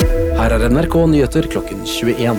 Her NRK Nyheter klokken 21.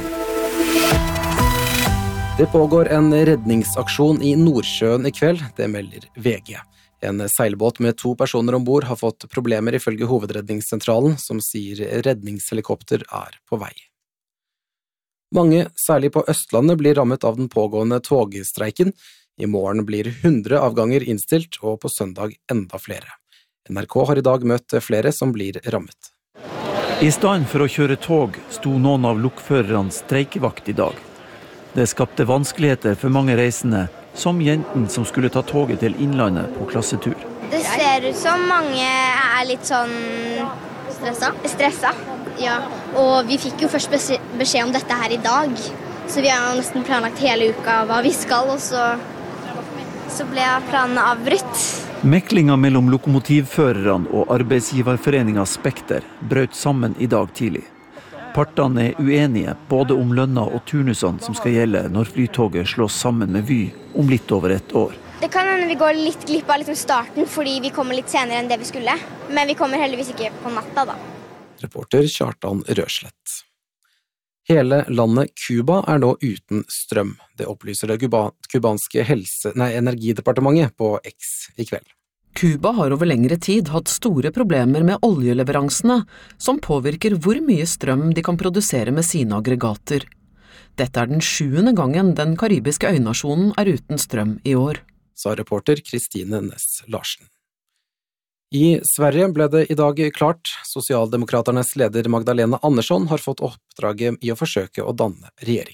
Det pågår en redningsaksjon i Nordsjøen i kveld, det melder VG. En seilbåt med 2 personer ombord har fått problemer ifølge hovedredningssentralen, som sier redningshelikopter er på vei. Mange, særlig på Østlandet, blir rammet av den pågående togstreiken. I morgen blir 100 avganger innstilt, og på søndag enda flere. NRK har i dag møtt flere som blir rammet. I stedet for å kjøre tog sto noen av lokførerne streikevakt i dag. Det skapte vanskeligheter for mange reisende, som jenten som skulle ta toget til Innlandet på klassetur. Det ser ut som mange er litt sånn stressa. Ja. Og vi fikk jo først beskjed om dette her i dag, så vi har nesten planlagt hele uka hva vi skal, og så ble planen avbrutt. Meklinga mellom lokomotivførerne og arbeidsgiverforeninga Spekter brøt sammen i dag tidlig. Partene er uenige både om lønna og turnusene som skal gjelde når flytoget slås sammen med Vy om litt over et år. Det kan hende vi går litt glipp av starten fordi vi kommer litt senere enn det vi skulle, men vi kommer heldigvis ikke på natta da. Reporter Kjartan Røslett. Hele landet Cuba er nå uten strøm. Det opplyser det kubanske energidepartementet på X i kveld. Cuba har over lengre tid hatt store problemer med oljeleveransene, som påvirker hvor mye strøm de kan produsere med sine aggregater. Dette er den 7. gangen den karibiske øynasjonen er uten strøm i år. Sa reporter Kristine Næss Larsen. I Sverige ble det i dag klart. Sosialdemokraternes leder Magdalena Andersson har fått oppdraget i å forsøke å danne regjering.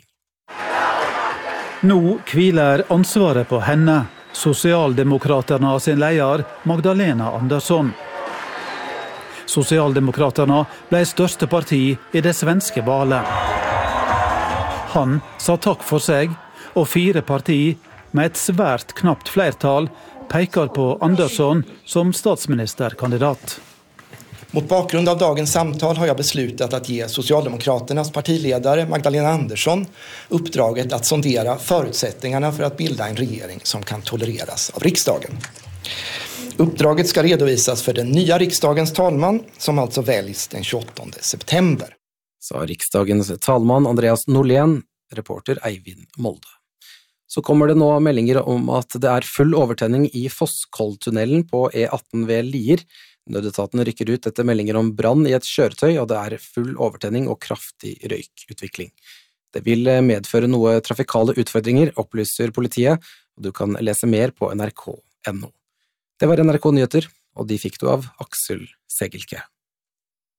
Nå hviler ansvaret på henne, Sosialdemokraterna sin leder Magdalena Andersson. Sosialdemokraterna ble største parti i det svenske valet. Han sa takk for seg, og 4 partier med et svært knapt flertall peker på Andersson som statsministerkandidat. Mot bakgrund av dagens samtal har jag beslutat att ge Socialdemokraternas partiledare Magdalena Andersson uppdraget att sondera förutsättningarna för att bilda en regering som kan tolereras av riksdagen. Uppdraget ska redovisas för den nya riksdagens talman som alltså väljs den 28 september. Sa riksdagens talman Andreas Norlén, reporter Eivind Molde. Så kommer det nå meldinger om at det er full overtenning i Fosskolltunnelen på E18 ved Lier. Nødetaten rykker ut etter meldinger om brann i et kjøretøy, og det er full overtenning og kraftig røykutvikling. Det vil medføre noe trafikale utfordringer, opplyser politiet, og du kan lese mer på nrk.no. Det var NRK Nyheter, og de fikk du av Aksel Segelke.